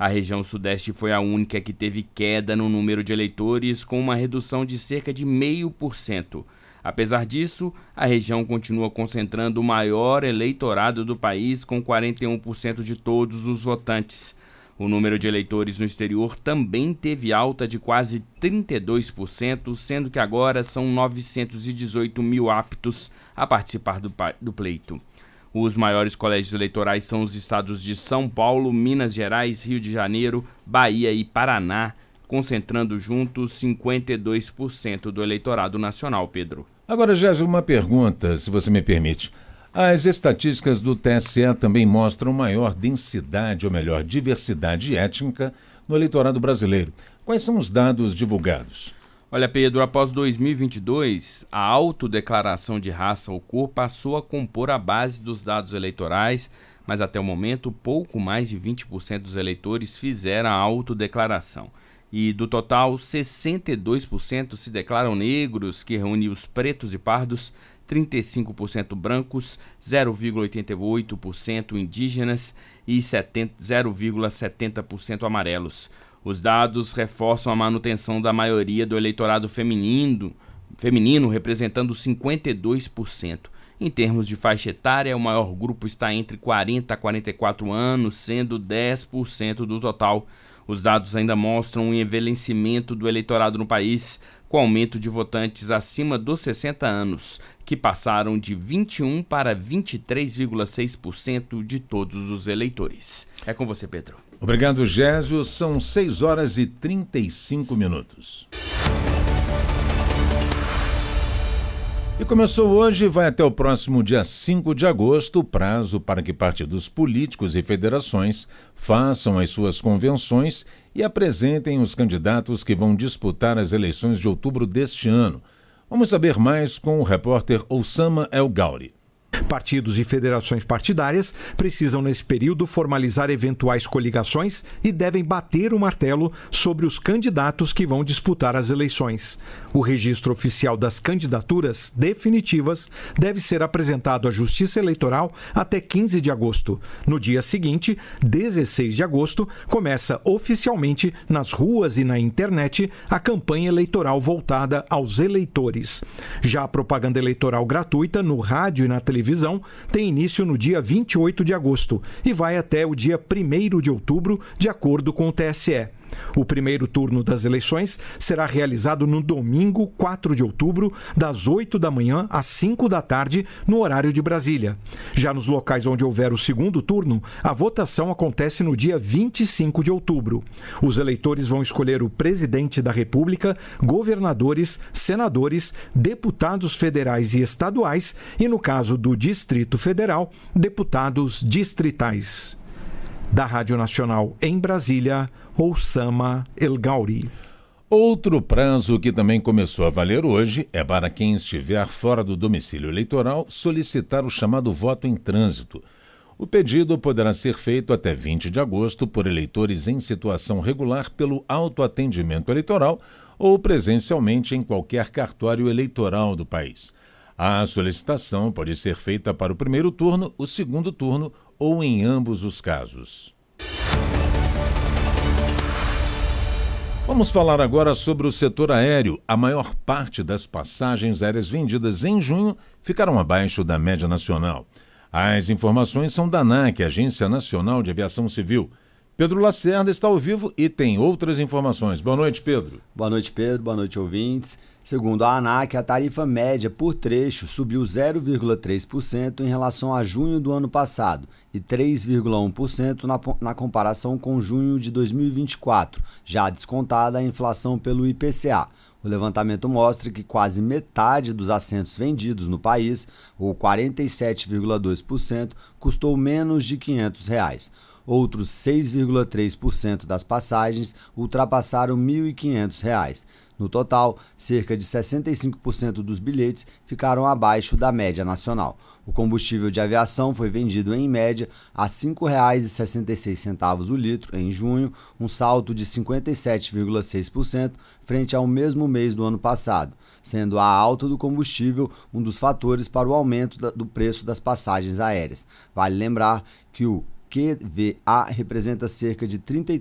A região sudeste foi a única que teve queda no número de eleitores, com uma redução de cerca de 0,5%. Apesar disso, a região continua concentrando o maior eleitorado do país, com 41% de todos os votantes. O número de eleitores no exterior também teve alta de quase 32%, sendo que agora são 918 mil aptos a participar do pleito. Os maiores colégios eleitorais são os estados de São Paulo, Minas Gerais, Rio de Janeiro, Bahia e Paraná, concentrando juntos 52% do eleitorado nacional, Pedro. Agora, Jéssica, uma pergunta, se você me permite. As estatísticas do TSE também mostram maior densidade, ou melhor, diversidade étnica no eleitorado brasileiro. Quais são os dados divulgados? Olha, Pedro, após 2022, a autodeclaração de raça ou cor passou a compor a base dos dados eleitorais, mas até o momento, pouco mais de 20% dos eleitores fizeram a autodeclaração. E do total, 62% se declaram negros, que reúne os pretos e pardos, 35% brancos, 0,88% indígenas e 0,70% amarelos. Os dados reforçam a manutenção da maioria do eleitorado feminino, representando 52%. Em termos de faixa etária, o maior grupo está entre 40 a 44 anos, sendo 10% do total. Os dados ainda mostram um envelhecimento do eleitorado no país, com aumento de votantes acima dos 60 anos, que passaram de 21% para 23,6% de todos os eleitores. É com você, Pedro. Obrigado, Gésio. São 6h35. E começou hoje e vai até o próximo dia 5 de agosto o prazo para que partidos políticos e federações façam as suas convenções e apresentem os candidatos que vão disputar as eleições de outubro deste ano. Vamos saber mais com o repórter Oussama El Gauri. Partidos e federações partidárias precisam, nesse período, formalizar eventuais coligações e devem bater o martelo sobre os candidatos que vão disputar as eleições. O registro oficial das candidaturas definitivas deve ser apresentado à Justiça Eleitoral até 15 de agosto. No dia seguinte, 16 de agosto, começa oficialmente nas ruas e na internet a campanha eleitoral voltada aos eleitores. Já a propaganda eleitoral gratuita no rádio e na televisão tem início no dia 28 de agosto e vai até o dia 1º de outubro, de acordo com o TSE. O primeiro turno das eleições será realizado no domingo, 4 de outubro, das 8 da manhã às 5 da tarde, no horário de Brasília. Já nos locais onde houver o segundo turno, a votação acontece no dia 25 de outubro. Os eleitores vão escolher o presidente da República, governadores, senadores, deputados federais e estaduais e, no caso do Distrito Federal, deputados distritais. Da Rádio Nacional em Brasília, Oussama El Gauri. Outro prazo que também começou a valer hoje é para quem estiver fora do domicílio eleitoral solicitar o chamado voto em trânsito. O pedido poderá ser feito até 20 de agosto por eleitores em situação regular pelo autoatendimento eleitoral ou presencialmente em qualquer cartório eleitoral do país. A solicitação pode ser feita para o primeiro turno, o segundo turno ou em ambos os casos. Vamos falar agora sobre o setor aéreo. A maior parte das passagens aéreas vendidas em junho ficaram abaixo da média nacional. As informações são da ANAC, Agência Nacional de Aviação Civil. Pedro Lacerda está ao vivo e tem outras informações. Boa noite, Pedro. Boa noite, Pedro. Boa noite, ouvintes. Segundo a ANAC, a tarifa média por trecho subiu 0,3% em relação a junho do ano passado e 3,1% na comparação com junho de 2024, já descontada a inflação pelo IPCA. O levantamento mostra que quase metade dos assentos vendidos no país, ou 47,2%, custou menos de R$ 500. Outros 6,3% das passagens ultrapassaram R$ 1.500. No total, cerca de 65% dos bilhetes ficaram abaixo da média nacional. O combustível de aviação foi vendido em média a R$ 5,66 o litro em junho, um salto de 57,6% frente ao mesmo mês do ano passado, sendo a alta do combustível um dos fatores para o aumento do preço das passagens aéreas. Vale lembrar que o QVA representa cerca de